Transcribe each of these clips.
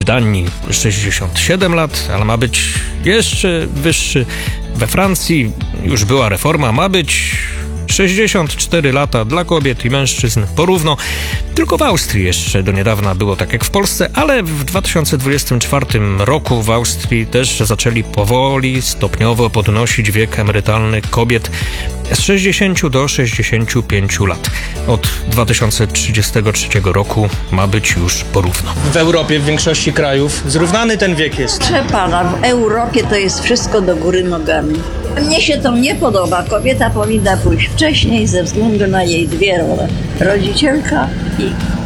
Danii 67 lat, ale ma być jeszcze wyższy. We Francji już była reforma, ma być 64 lata dla kobiet i mężczyzn porówno. Tylko w Austrii jeszcze do niedawna było tak jak w Polsce, ale w 2024 roku w Austrii też zaczęli powoli, stopniowo podnosić wiek emerytalny kobiet z 60 do 65 lat. Od 2033 roku ma być już porówno. W Europie, w większości krajów zrównany ten wiek jest. Proszę pana, w Europie to jest wszystko do góry nogami. Mnie się to nie podoba. Kobieta powinna pójść wcześniej ze względu na jej dwie role. Rodzicielka i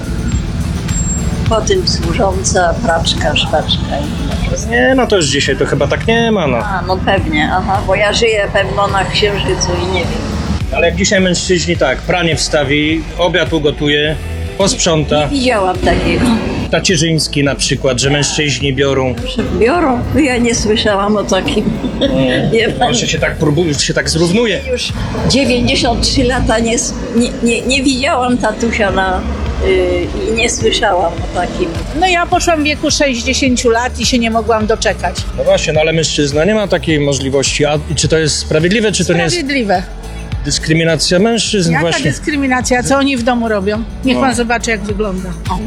potem służąca, praczka, szwaczka. Nie, no to już dzisiaj to chyba tak nie ma. No pewnie, bo ja żyję pewno na Księżycu i nie wiem. Ale jak dzisiaj mężczyźni tak, pranie wstawi, obiad ugotuje, posprząta. Nie widziałam takiego. Tacierzyński na przykład, że mężczyźni biorą. Biorą? Ja nie słyszałam o takim. Może się tak próbuje, się tak zrównuje. Już 93 lata nie widziałam tatusia i nie słyszałam o takim. No ja poszłam w wieku 60 lat i się nie mogłam doczekać. No właśnie, no ale mężczyzna nie ma takiej możliwości. A czy to jest sprawiedliwe, czy to nie jest Sprawiedliwe. dyskryminacja mężczyzn? Jaka Właśnie. dyskryminacja? Co oni w domu robią? Niech pan zobaczy, jak wygląda.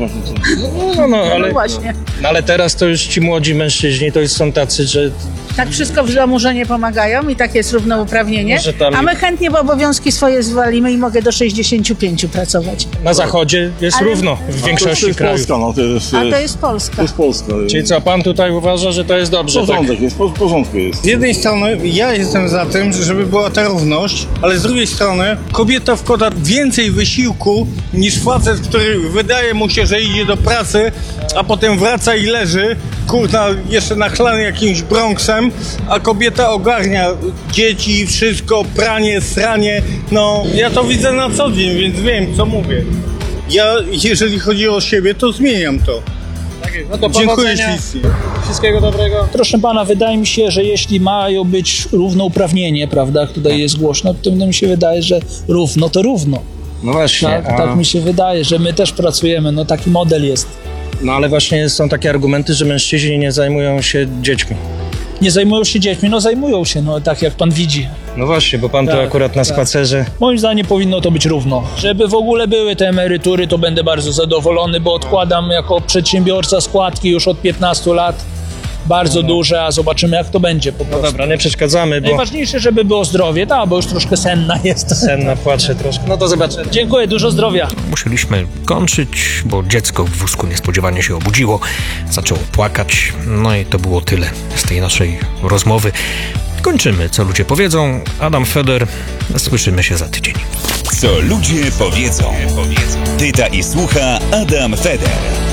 Ale, właśnie. No ale teraz to już ci młodzi mężczyźni to już są tacy, że Tak wszystko w domu żonie pomagają i tak jest równouprawnienie. Może tam- A my chętnie w obowiązki swoje zwalimy i mogę do 65 pracować. na zachodzie jest równo w większości jest krajów. Polska, no to jest, A to jest Polska. to jest Polska. Czyli co, pan tutaj uważa, że to jest dobrze? Tak? Porządek jest, w porządku jest. Z jednej strony ja jestem za tym, żeby była ta równość, ale z drugiej strony kobieta wkłada więcej wysiłku niż facet, który wydaje mu się, że idzie do pracy, a potem wraca i leży, kurna, jeszcze nachlany jakimś Bronxem, a kobieta ogarnia dzieci, wszystko, pranie, sranie. No, ja to widzę na co dzień, więc wiem, co mówię. Ja, jeżeli chodzi o siebie, to zmieniam to. No to Dziękuję powodzenia. ślicznie. Wszystkiego dobrego. Proszę pana, wydaje mi się, że jeśli mają być równouprawnienie, prawda, jak tutaj jest głośno, to mi się wydaje, że równo to równo. No właśnie. Tak mi się wydaje, że my też pracujemy, no taki model jest. No ale właśnie są takie argumenty, że mężczyźni nie zajmują się dziećmi. Nie zajmują się dziećmi, no zajmują się, no tak jak pan widzi. No właśnie, bo pan tu Tak, akurat na tak. spacerze. Moim zdaniem powinno to być równo. Żeby w ogóle były te emerytury, to będę bardzo zadowolony, bo odkładam jako przedsiębiorca składki już od 15 lat. Bardzo duże, a zobaczymy jak to będzie po No prostu. dobra, nie przeszkadzamy, bo Najważniejsze, żeby było zdrowie, tak, bo już troszkę senna jest. senna płacze troszkę. No to zobaczymy. Dziękuję, dużo zdrowia. Musieliśmy kończyć, bo dziecko w wózku niespodziewanie się obudziło, zaczęło płakać, no i to było tyle z tej naszej rozmowy. Kończymy, co ludzie powiedzą. Adam Feder, słyszymy się za tydzień. Co ludzie powiedzą. Pyta i słucha Adam Feder.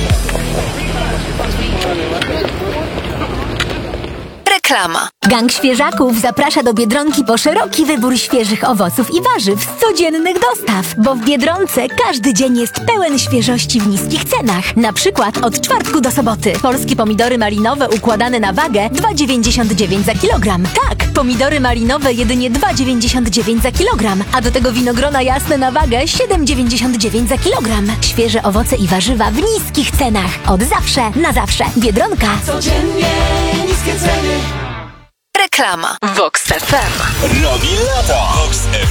Reklama. Gang Świeżaków zaprasza do Biedronki po szeroki wybór świeżych owoców i warzyw z codziennych dostaw, bo w Biedronce każdy dzień jest pełen świeżości w niskich cenach. Na przykład od czwartku do soboty. Polskie pomidory malinowe układane na wagę 2,99 za kilogram. Tak, pomidory malinowe jedynie 2,99 za kilogram, a do tego winogrona jasne na wagę 7,99 za kilogram. Świeże owoce i warzywa w niskich cenach. Od zawsze na zawsze. Biedronka. Codziennie niskie ceny. Reklama. Vox FM. Robi lato. Vox FM.